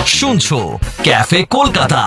শুনছো cafe Kolkata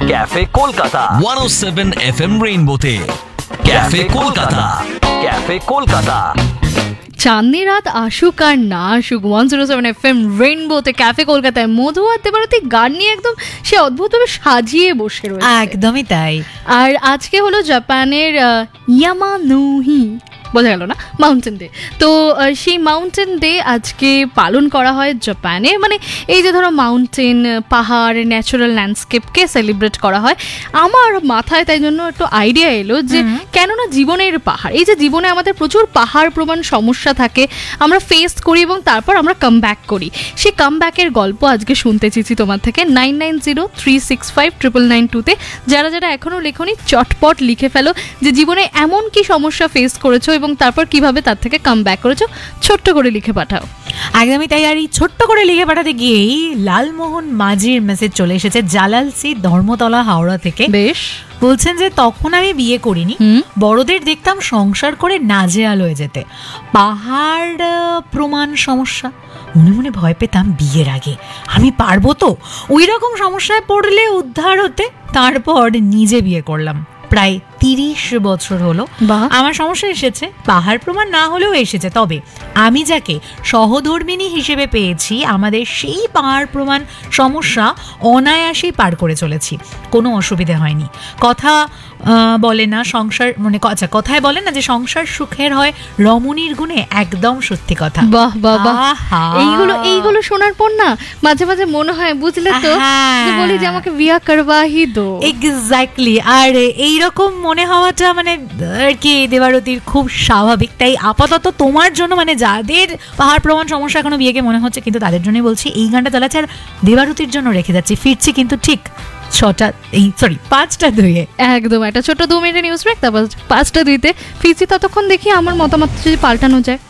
107 FM রেইনবোতে cafe Kolkata চাঁদনি রাত আসুক আর না আসুক 107 FM রেইনবোতে ক্যাফে কলকাতায় মধু আর দেবারতী গান নিয়ে একদম সে অদ্ভুতভাবে সাজিয়ে বসে রয়েছে। একদমই তাই। আর আজকে হলো জাপানের ইয়ামানুহি, বোঝা গেল না, মাউন্টেন ডে। তো সেই মাউন্টেন ডে আজকে পালন করা হয় জাপানে। মানে এই যে ধরো মাউন্টেন, পাহাড়, ন্যাচারাল ল্যান্ডস্কেপকে সেলিব্রেট করা হয়। আমার মাথায় তাই জন্য একটু আইডিয়া এলো যে কেননা জীবনের পাহাড়, এই যে জীবনে আমাদের প্রচুর পাহাড় প্রমাণ সমস্যা থাকে, আমরা ফেস করি এবং তারপর আমরা কাম ব্যাক করি। সেই কাম ব্যাকের গল্প আজকে শুনতে চেয়েছি তোমার থেকে 9903659992-তে। যারা যারা এখনও লেখনি চটপট লিখে ফেলো যে জীবনে এমন কি সমস্যা ফেস করেছো এবং তারপর কিভাবে তার থেকে কাম ব্যাক করেছো, ছোট্ট করে লিখে পাঠাও। একদমই তাই। আর এই ছোট্ট করে লিখে পাঠাতে গিয়েই লালমোহন মাঝির মেসেজ চলে এসেছে জালালসি ধর্মতলা হাওড়া থেকে। বেশ, বলছেন যে তখন আমি বিয়ে করিনি, বড়দের দেখতাম সংসার করে নাজেহাল হয়ে যেতে, পাহাড় প্রমাণ সমস্যা, মনে মনে ভয় পেতাম বিয়ের আগে আমি পারবো তো ওই রকম সমস্যায় পড়লে উদ্ধার হতে। তারপর নিজে বিয়ে করলাম, প্রায় 30 বছর হলো। আমার সমস্যা এসেছে, পাহাড় প্রমাণ না হলেও এসেছে, তবে আমি যাকে সহধর্মিণী হিসেবে পেয়েছি আমাদের সেই পাহাড় প্রমাণ সমস্যা অনায়াসেই পার করে চলেছি, কোনো অসুবিধে হয়নি। কথা বলে না সংসার, মানে আচ্ছা কথায় বলে না যে সংসার সুখের হয় রমণীর গুণে, একদম সত্যি কথা। বাহ বাহ বাহ, এইগুলো শোনার পর না মাঝে মাঝে মনে হয় বুঝলে তো যে বলি যে আমাকে বিয়া করবাহি দো। এক্স্যাক্টলি। আর এইরকম মনে হওয়াটা মানে আর কি দেবারতীর খুব স্বাভাবিক। তাই আপাতত তোমার জন্য, মানে যাদের পাহাড় প্রমাণ সমস্যা এখনো বিয়েকে মনে হচ্ছে কিন্তু তাদের জন্যই বলছি এই গানটা চালাচ্ছে। আর দেবারতীর জন্য রেখে যাচ্ছি, ফিরছি কিন্তু ঠিক 5:02। একদম একটা ছোট 2 মিনিটের নিউজ ব্রেক, তারপর 5:02 ফিরছি। ততক্ষণ দেখি আমার মতামত যদি পাল্টানো যায়।